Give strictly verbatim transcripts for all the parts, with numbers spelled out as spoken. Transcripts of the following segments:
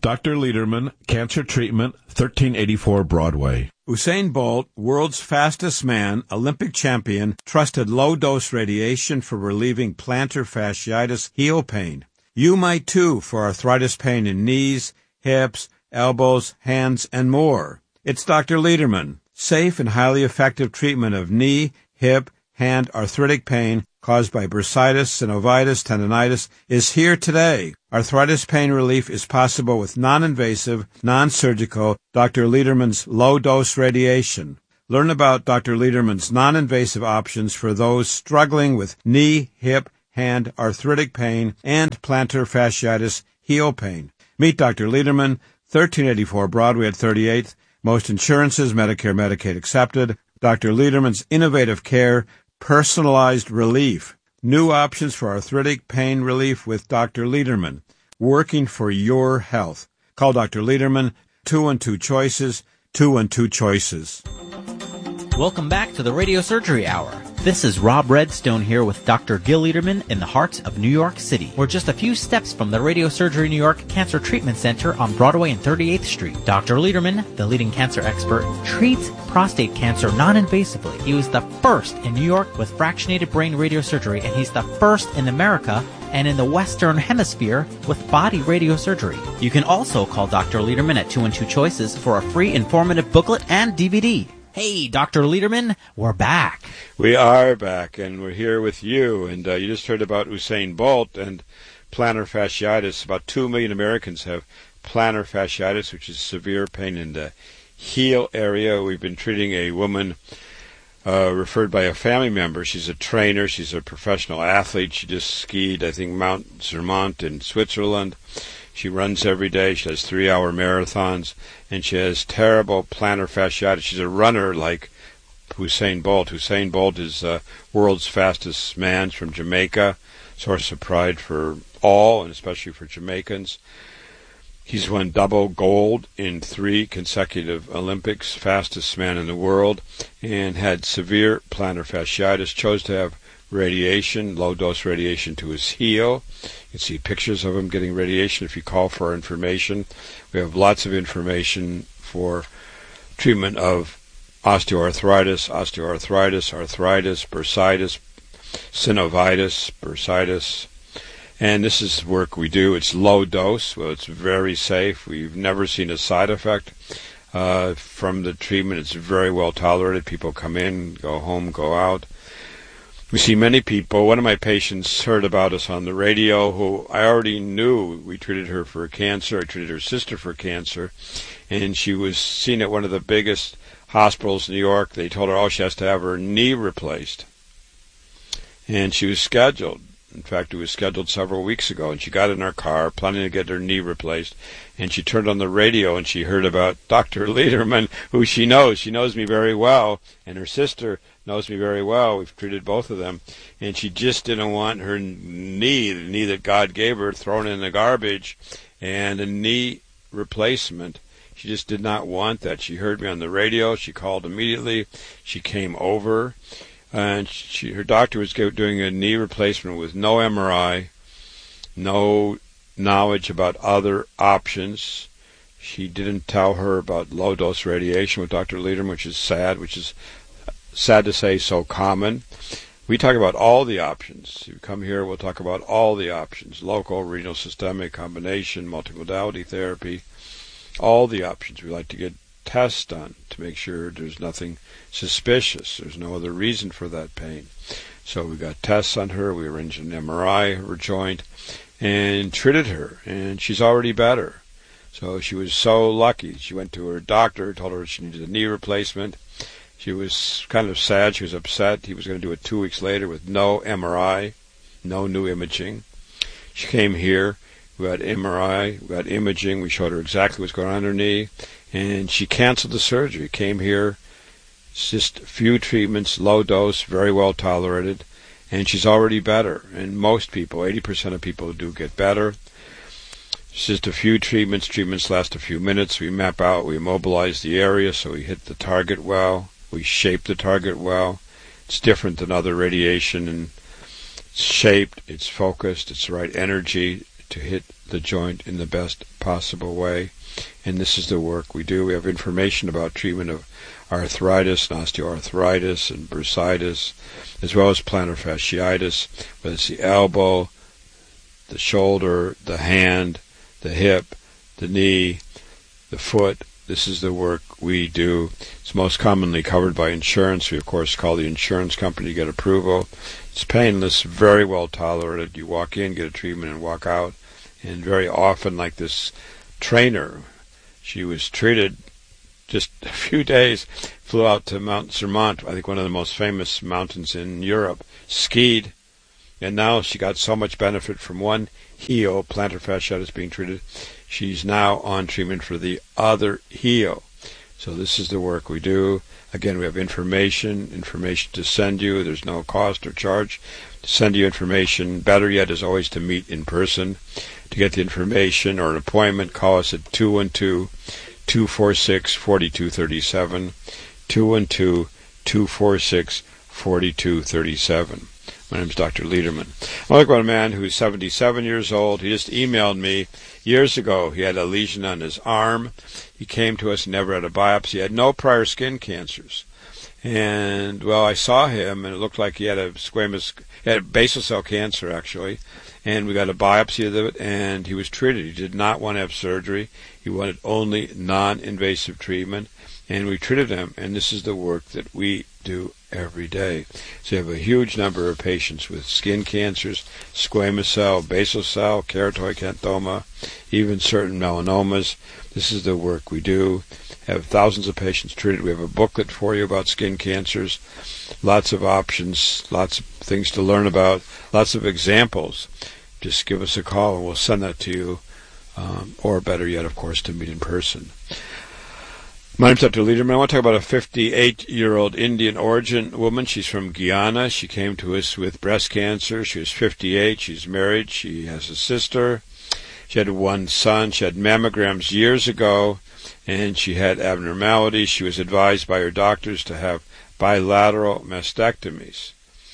Doctor Lederman, Cancer Treatment, thirteen eighty-four Broadway. Usain Bolt, world's fastest man, Olympic champion, trusted low-dose radiation for relieving plantar fasciitis heel pain. You might too for arthritis pain in knees, hips, elbows, hands, and more. It's Doctor Lederman. Safe and highly effective treatment of knee, hip, hand arthritic pain caused by bursitis, synovitis, tendonitis is here today. Arthritis pain relief is possible with non-invasive, non-surgical Doctor Lederman's low-dose radiation. Learn about Doctor Lederman's non-invasive options for those struggling with knee, hip, hand arthritic pain and plantar fasciitis heel pain. Meet Doctor Lederman, thirteen eighty-four Broadway at thirty-eighth. Most insurances, Medicare, Medicaid accepted. Doctor Lederman's innovative care, personalized relief. New options for arthritic pain relief with Doctor Lederman. Working for your health. Call Doctor Lederman, two one two choices, two one two choices. Welcome back to the Radio Surgery Hour. This is Rob Redstone here with Doctor Gil Lederman in the heart of New York City. We're just a few steps from the Radio Surgery New York Cancer Treatment Center on Broadway and thirty-eighth Street. Doctor Lederman, the leading cancer expert, treats prostate cancer non-invasively. He was the first in New York with fractionated brain radiosurgery, and he's the first in America and in the Western Hemisphere with body radiosurgery. You can also call Doctor Lederman at two one two choices for a free informative booklet and D V D. Hey, Doctor Lederman, we're back. We are back, and we're here with you. And uh, you just heard about Usain Bolt and plantar fasciitis. About two million Americans have plantar fasciitis, which is severe pain in the heel area. We've been treating a woman uh, referred by a family member. She's a trainer. She's a professional athlete. She just skied, I think, Mount Zermatt in Switzerland. She runs every day. She does three-hour marathons, and she has terrible plantar fasciitis. She's a runner like Usain Bolt. Usain Bolt is uh, world's fastest man from Jamaica, source of pride for all, and especially for Jamaicans. He's won double gold in three consecutive Olympics, fastest man in the world, and had severe plantar fasciitis, chose to have radiation, low-dose radiation to his heel. You can see pictures of him getting radiation if you call for our information. We have lots of information for treatment of osteoarthritis, osteoarthritis, arthritis, bursitis, synovitis, bursitis. And this is work we do. It's low dose. Well, it's very safe. We've never seen a side effect uh, from the treatment. It's very well tolerated. People come in, go home, go out. We see many people. One of my patients heard about us on the radio who I already knew. We treated her for cancer. I treated her sister for cancer. And she was seen at one of the biggest hospitals in New York. They told her, oh, she has to have her knee replaced. And she was scheduled. In fact, it was scheduled several weeks ago, and she got in her car planning to get her knee replaced, and she turned on the radio and she heard about Doctor Lederman, who she knows. She knows me very well, and her sister knows me very well. We've treated both of them, and she just didn't want her knee, the knee that God gave her, thrown in the garbage, and a knee replacement. She just did not want that. She heard me on the radio. She called immediately. She came over. And she, her doctor was doing a knee replacement with no M R I, no knowledge about other options. She didn't tell her about low-dose radiation with Doctor Lederman, which is sad, which is sad to say so common. We talk about all the options. You come here, we'll talk about all the options, local, renal, systemic, combination, multimodality therapy, all the options. We like to get tests done to make sure there's nothing suspicious. There's no other reason for that pain. So we got tests on her. We arranged an M R I of her joint and treated her, and she's already better. So she was so lucky. She went to her doctor, told her she needed a knee replacement. She was kind of sad. She was upset. He was going to do it two weeks later with no M R I, no new imaging. She came here. We got M R I, we got imaging. We showed her exactly what's going on in her knee. And she canceled the surgery, came here, just a few treatments, low dose, very well tolerated, and she's already better. And most people, eighty percent of people do get better. It's just a few treatments. Treatments last a few minutes. We map out, we immobilize the area so we hit the target well. We shape the target well. It's different than other radiation, and it's shaped, it's focused, it's the right energy to hit the joint in the best possible way. And this is the work we do. We have information about treatment of arthritis, and osteoarthritis, and bursitis, as well as plantar fasciitis, whether it's the elbow, the shoulder, the hand, the hip, the knee, the foot. This is the work we do. It's most commonly covered by insurance. We, of course, call the insurance company to get approval. It's painless, very well tolerated. You walk in, get a treatment, and walk out. And very often, like this trainer, she was treated just a few days, flew out to Mount Zermatt, I think one of the most famous mountains in Europe, skied, and now she got so much benefit from one heel, plantar fasciitis, being treated. She's now on treatment for the other heel. So this is the work we do. Again, we have information, information to send you. There's no cost or charge to send you information. Better yet is always to meet in person. To get the information or an appointment, call us at two one two, two four six, four two three seven, two one two, two four six, four two three seven. My name is Doctor Lederman. I talk about a man who's seventy-seven years old. He just emailed me years ago. He had a lesion on his arm. He came to us, never had a biopsy. He had no prior skin cancers. And, well, I saw him, and it looked like he had a squamous, he had basal cell cancer, actually. And we got a biopsy of it, and he was treated. He did not want to have surgery. He wanted only non-invasive treatment. And we treated him, and this is the work that we do every day. So you have a huge number of patients with skin cancers, squamous cell, basal cell, keratoid xanthoma, even certain melanomas. This is the work we do. Have thousands of patients treated. We have a booklet for you about skin cancers, lots of options, lots of things to learn about, lots of examples. Just give us a call and we'll send that to you, um, or better yet, of course, to meet in person. My name's Doctor Lederman. I want to talk about a fifty-eight-year-old Indian origin woman. She's from Guyana. She came to us with breast cancer. She was fifty-eight. She's married. She has a sister. She had one son. She had mammograms years ago, and she had abnormalities. She was advised by her doctors to have bilateral mastectomies.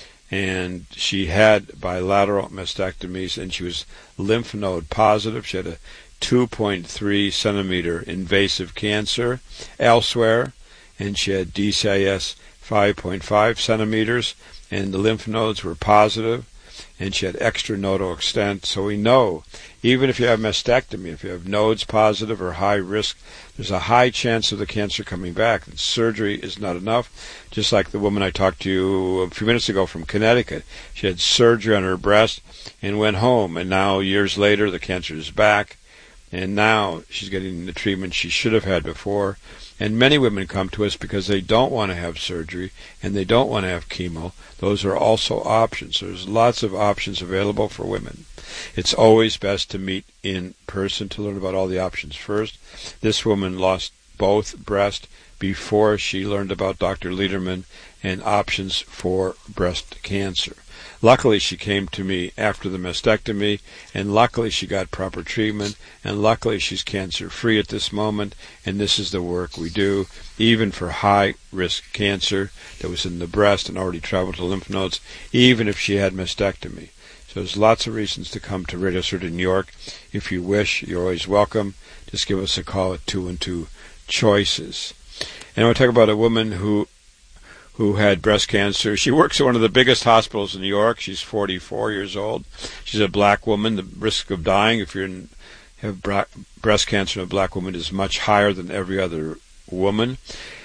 And she had bilateral mastectomies, and she was lymph node positive. She had a two point three centimeter invasive cancer elsewhere, and she had D C I S five point five centimeters, and the lymph nodes were positive, and she had extranodal extent. So we know, even if you have mastectomy, if you have nodes positive or high risk, there's a high chance of the cancer coming back. And surgery is not enough. Just like the woman I talked to you a few minutes ago from Connecticut. She had surgery on her breast and went home, and now years later the cancer is back. And now she's getting the treatment she should have had before. And many women come to us because they don't want to have surgery and they don't want to have chemo. Those are also options. There's lots of options available for women. It's always best to meet in person to learn about all the options first. This woman lost both breast before she learned about Doctor Lederman and options for breast cancer. Luckily, she came to me after the mastectomy, and luckily she got proper treatment, and luckily she's cancer-free at this moment, and this is the work we do, even for high-risk cancer that was in the breast and already traveled to lymph nodes, even if she had mastectomy. So there's lots of reasons to come to Radio Surgery New York. If you wish, you're always welcome. Just give us a call at two one two, CHOICES. And I want to talk about a woman who who had breast cancer. She works at one of the biggest hospitals in New York. She's forty-four years old. She's a black woman. The risk of dying if you have breast cancer in a black woman is much higher than every other woman.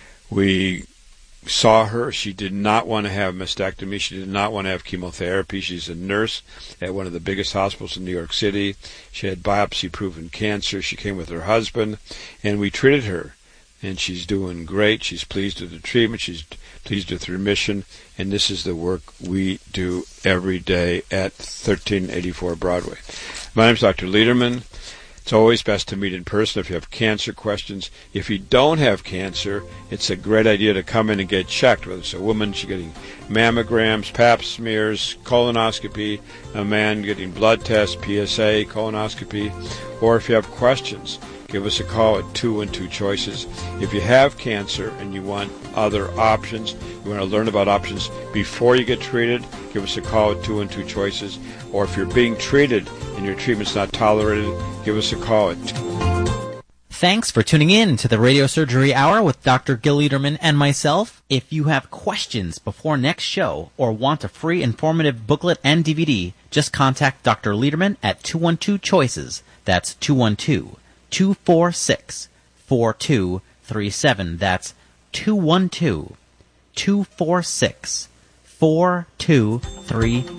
We saw her. She did not want to have mastectomy. She did not want to have chemotherapy. She's a nurse at one of the biggest hospitals in New York City. She had biopsy-proven cancer. She came with her husband, and we treated her. And she's doing great. She's pleased with the treatment. She's pleased with remission. And this is the work we do every day at thirteen eighty-four Broadway. My name is Doctor Lederman. It's always best to meet in person if you have cancer questions. If you don't have cancer, it's a great idea to come in and get checked. Whether it's a woman, she's getting mammograms, pap smears, colonoscopy, a man getting blood tests, P S A, colonoscopy, or if you have questions, give us a call at two one two choices. If you have cancer and you want other options, you want to learn about options before you get treated, give us a call at two one two choices. Or if you're being treated and your treatment's not tolerated, give us a call at two. Thanks for tuning in to the Radio Surgery Hour with Doctor Gil Liederman and myself. If you have questions before next show or want a free informative booklet and D V D, just contact Doctor Liederman at two one two choices. That's two one two, two four six, four two three seven. That's two one two, two four six, four two three seven.